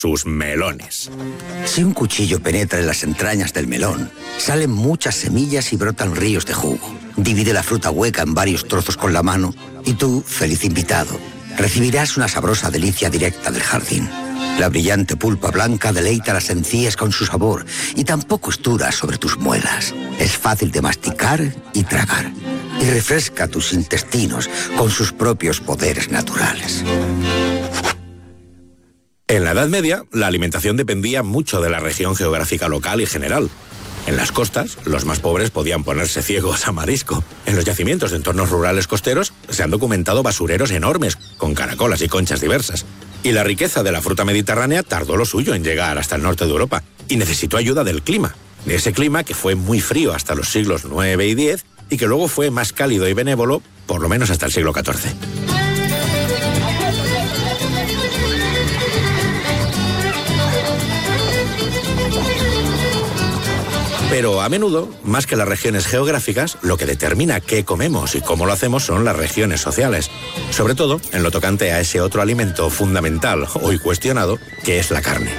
sus melones. Si un cuchillo penetra en las entrañas del melón, salen muchas semillas y brotan ríos de jugo. Divide la fruta hueca en varios trozos con la mano y tú, feliz invitado, recibirás una sabrosa delicia directa del jardín. La brillante pulpa blanca deleita las encías con su sabor y tampoco es dura sobre tus muelas. Es fácil de masticar y tragar y refresca tus intestinos con sus propios poderes naturales. En la Edad Media, la alimentación dependía mucho de la región geográfica local y general. En las costas, los más pobres podían ponerse ciegos a marisco. En los yacimientos de entornos rurales costeros se han documentado basureros enormes, con caracolas y conchas diversas. Y la riqueza de la fruta mediterránea tardó lo suyo en llegar hasta el norte de Europa, y necesitó ayuda del clima. De ese clima que fue muy frío hasta los siglos IX y X, y que luego fue más cálido y benévolo, por lo menos hasta el siglo XIV. Pero a menudo, más que las regiones geográficas, lo que determina qué comemos y cómo lo hacemos son las regiones sociales. Sobre todo en lo tocante a ese otro alimento fundamental, hoy cuestionado, que es la carne.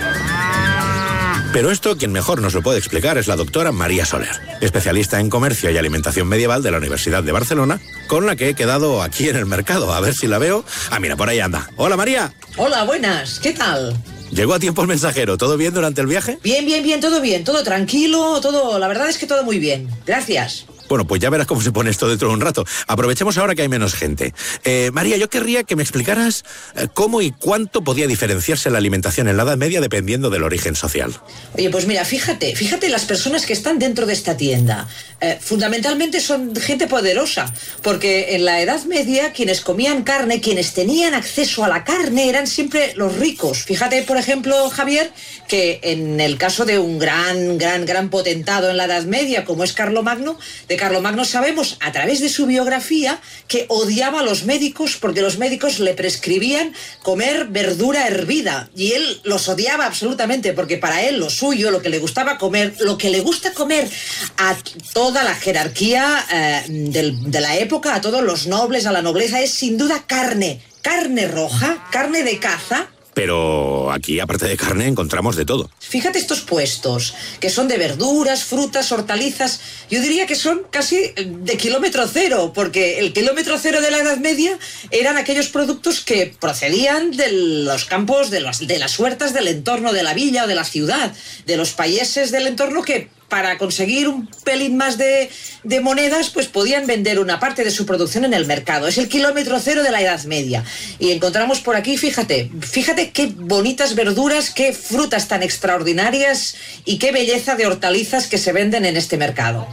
Pero esto, quien mejor nos lo puede explicar es la doctora María Soler, especialista en comercio y alimentación medieval de la Universidad de Barcelona, con la que he quedado aquí en el mercado. A ver si la veo. Ah, mira, por ahí anda. Hola, María. Hola, buenas. ¿Qué tal? ¿Llegó a tiempo el mensajero? ¿Todo bien durante el viaje? Bien, todo tranquilo, todo, la verdad es que todo muy bien. Gracias. Bueno, pues ya verás cómo se pone esto dentro de un rato. Aprovechemos ahora que hay menos gente. María, yo querría que me explicaras cómo y cuánto podía diferenciarse la alimentación en la Edad Media dependiendo del origen social. Oye, pues mira, fíjate las personas que están dentro de esta tienda. Fundamentalmente son gente poderosa, porque en la Edad Media quienes comían carne, quienes tenían acceso a la carne eran siempre los ricos. Fíjate, por ejemplo, Javier, que en el caso de un gran potentado en la Edad Media, como es Carlomagno, de Carlomagno sabemos a través de su biografía que odiaba a los médicos porque los médicos le prescribían comer verdura hervida y él los odiaba absolutamente porque para él lo suyo, lo que le gustaba comer, lo que le gusta comer a toda la jerarquía de la época, a todos los nobles, a la nobleza, es sin duda carne roja, carne de caza. Pero aquí, aparte de carne, encontramos de todo. Fíjate estos puestos, que son de verduras, frutas, hortalizas. Yo diría que son casi de kilómetro cero, porque el kilómetro cero de la Edad Media eran aquellos productos que procedían de los campos, de las huertas del entorno de la villa o de la ciudad, de los países del entorno que para conseguir un pelín más de monedas, pues podían vender una parte de su producción en el mercado. Es el kilómetro cero de la Edad Media. Y encontramos por aquí, fíjate qué bonitas verduras, qué frutas tan extraordinarias y qué belleza de hortalizas que se venden en este mercado.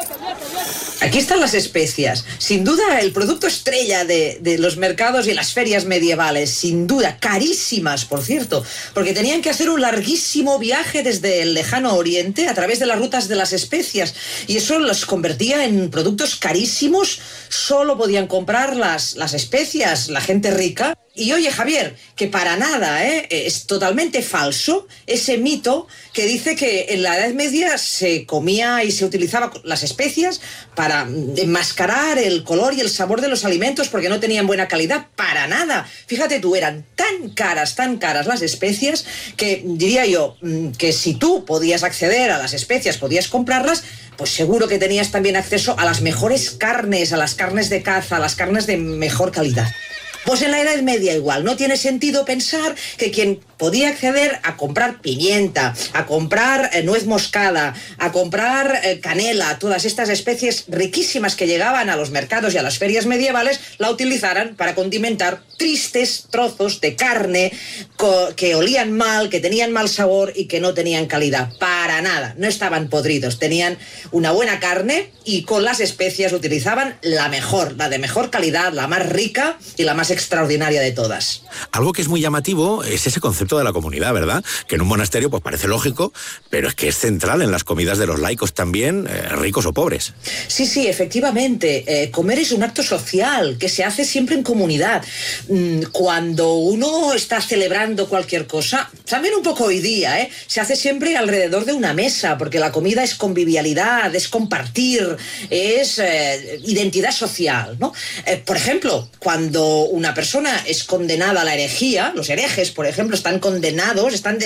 Aquí están las especias. Sin duda, el producto estrella de los mercados y las ferias medievales. Sin duda, carísimas, por cierto, porque tenían que hacer un larguísimo viaje desde el lejano oriente a través de las rutas de las especias. Y eso los convertía en productos carísimos. Solo podían comprar las especias la gente rica. Y oye, Javier, que para nada, es totalmente falso ese mito que dice que en la Edad Media se comía y se utilizaba las especias para enmascarar el color y el sabor de los alimentos porque no tenían buena calidad. Para nada. Fíjate tú, eran tan caras las especias que diría yo que si tú podías acceder a las especias, podías comprarlas, pues seguro que tenías también acceso a las mejores carnes, a las carnes de caza, a las carnes de mejor calidad. Pues en la Edad Media igual, no tiene sentido pensar que quien podía acceder a comprar pimienta, a comprar nuez moscada, a comprar canela, todas estas especies riquísimas que llegaban a los mercados y a las ferias medievales, la utilizaran para condimentar tristes trozos de carne que olían mal, que tenían mal sabor y que no tenían calidad. Para nada, no estaban podridos, tenían una buena carne y con las especias utilizaban la mejor, la de mejor calidad, la más rica y la más extraordinaria de todas. Algo que es muy llamativo es ese concepto de la comunidad, ¿verdad? Que en un monasterio pues parece lógico, pero es que es central en las comidas de los laicos también, ricos o pobres. Sí, efectivamente. Comer es un acto social que se hace siempre en comunidad. Cuando uno está celebrando cualquier cosa, también un poco hoy día, se hace siempre alrededor de una mesa, porque la comida es convivialidad, es compartir, es identidad social, ¿no? Por ejemplo, cuando una persona es condenada a la herejía, los herejes, por ejemplo, están condenados, están